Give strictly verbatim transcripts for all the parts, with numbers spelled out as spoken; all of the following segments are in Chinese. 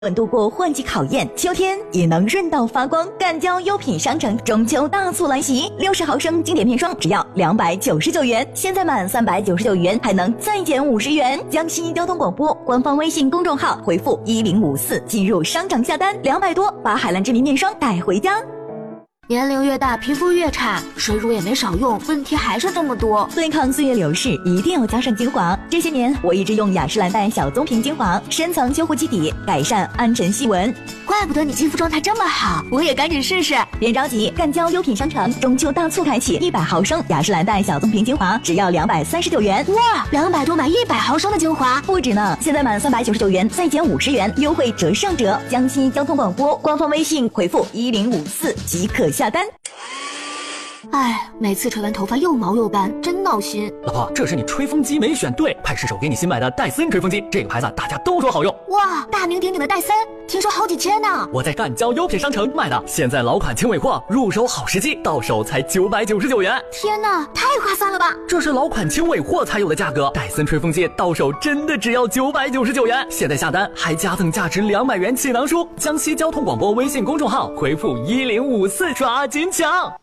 度过换季考验，秋天也能润到发光。赣胶优品商城中秋大促来袭，六十毫升经典面霜只要两百九十九元，现在满三百九十九元还能再减五十元。江西交通广播官方微信公众号回复一零五四进入商场下单，两百多把海蓝之谜面霜带回家。 年龄越大，皮肤越差，水乳也没少用，问题还是这么多。 对抗岁月流逝，一定要加上精华。这些年，我一直用雅诗兰黛小棕瓶精华，深层修护基底，改善暗沉细纹。 怪不得你肌肤状态这么好，我也赶紧试试。 别着急，赣胶优品商城中秋大促开启，一百毫升雅诗兰黛小棕瓶精华只要两百三十九元。 哇，两百多买一百毫升的精华， 不止呢！现在满三百九十九元再减五十元，优惠折上折。江西交通广播官方微信回复一零五四即可下单。 哎，每次吹完头发又毛又干，真闹心。 老婆，这是你吹风机没选对，派失手给你新买的戴森吹风机，这个牌子大家都说好用。 哇，大名鼎鼎的戴森，听说好几千呢。 我在赣胶优品商城买的，现在老款轻尾货，入手好时机，到手才九百九十九元。 天哪，太划算了吧！ 这是老款轻尾货才有的价格，戴森吹风机到手真的只要九百九十九元。现在下单还加赠价值两百元气囊书。江西交通广播微信公众号回复一零五四抓紧抢。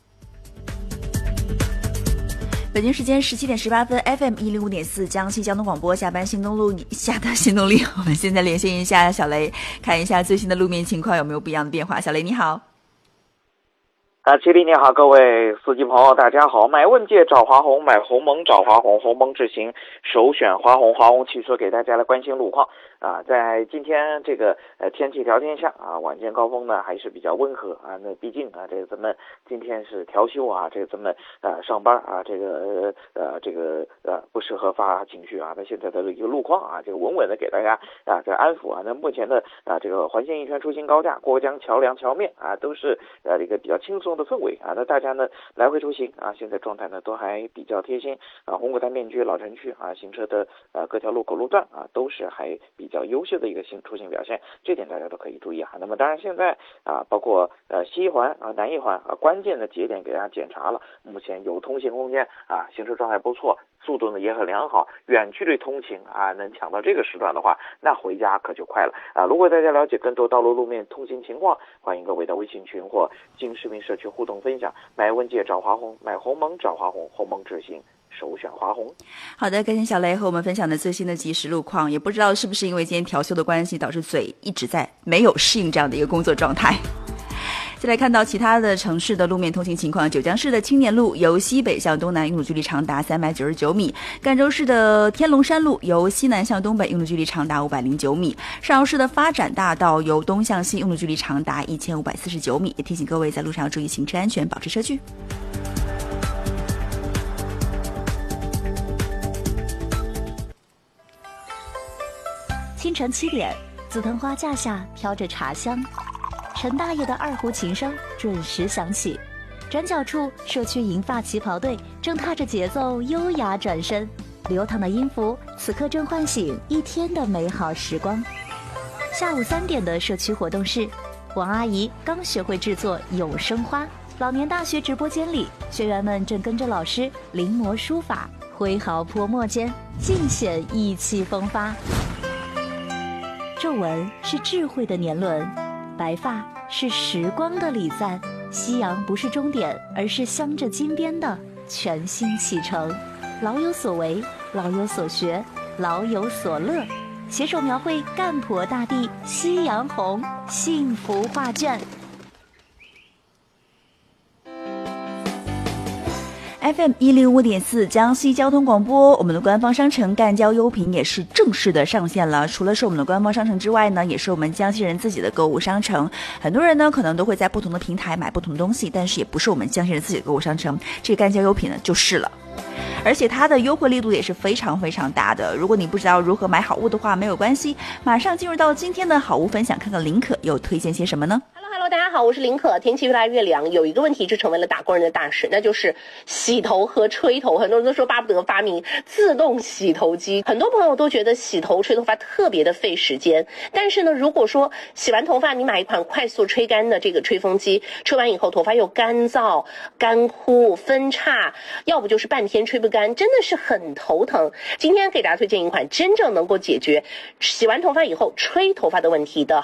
北京时间十七点十八分 ，F M 一零五点四，江西交通广播下班新动路下的新动力。我们现在连线一下小雷，看一下最新的路面情况有没有不一样的变化。小雷你好。 啊，齐力你好，各位司机朋友，大家好！买问界找华虹，买鸿蒙找华虹，鸿蒙智行首选华虹。华虹汽车给大家来关心路况啊，在今天这个呃天气条件下啊，晚间高峰呢还是比较温和啊。那毕竟啊，这个咱们今天是调休啊，这个咱们呃上班啊，这个呃这个呃不适合发情绪啊。那现在的一个路况啊，这个稳稳的给大家啊这安抚啊。那目前的啊这个环线一圈出行高架、过江桥梁桥面啊，都是呃一个比较轻松的氛围啊，那大家呢来回出行啊，现在状态呢都还比较贴心啊。红谷单面区、老城区啊，行车的呃各条路口路段啊，都是还比较优秀的一个行出行表现，这点大家都可以注意啊。那么当然现在啊，包括呃西一环啊、南一环啊，关键的节点给大家检查了，目前有通行空间啊，行车状态不错，速度呢也很良好，远距离通勤啊，能抢到这个时段的话，那回家可就快了啊。如果大家了解更多道路路面通行情况，欢迎各位的微信群或经视频社区互动分享。买问界找华虹，买鸿蒙找华虹，鸿蒙智行首选华虹。 好的，感谢小雷和我们分享的最新的即时路况。也不知道是不是因为今天调休的关系，导致嘴一直在没有适应这样的一个工作状态。再来看到其他的城市的路面通行情况，九江市的青年路由西北向东南运路距离长达三百九十九米，赣州市的天龙山路由西南向东北运路距离长达五百零九米，上饶市的发展大道由东向西运路距离长达一千五百四十九米。也提醒各位在路上要注意行车安全，保持车距。 清晨七点，紫藤花架下飘着茶香，陈大爷的二胡琴声准时响起。转角处，社区银发旗袍队正踏着节奏优雅转身，流淌的音符此刻正唤醒一天的美好时光。下午三点的社区活动室，王阿姨刚学会制作永生花。老年大学直播间里，学员们正跟着老师临摹书法，挥毫泼墨间尽显意气风发。皱纹是智慧的年轮，白发是时光的礼赞，夕阳不是终点，而是镶着金边的全新启程。老有所为，老有所学，老有所乐，携手描绘赣婆大地夕阳红幸福画卷。 F M 一零五点四江西交通广播，我们的官方商城赣胶优品也是正式的上线了。除了是我们的官方商城之外呢，也是我们江西人自己的购物商城。很多人呢可能都会在不同的平台买不同的东西，但是也不是我们江西人自己的购物商城。这个赣胶优品呢就是了。而且它的优惠力度也是非常非常大的。如果你不知道如何买好物的话，没有关系，马上进入到今天的好物分享，看看林可又推荐些什么呢？ Hello Hello，大家家好，我是林可。天气越来越凉，有一个问题就成为了打工人的大事，那就是洗头和吹头。很多人都说巴不得发明自动洗头机，很多朋友都觉得洗头吹头发特别的费时间。但是呢，如果说洗完头发你买一款快速吹干的这个吹风机，吹完以后头发又干燥、干枯、分叉，要不就是半天吹不干，真的是很头疼。今天给大家推荐一款真正能够解决洗完头发以后吹头发的问题的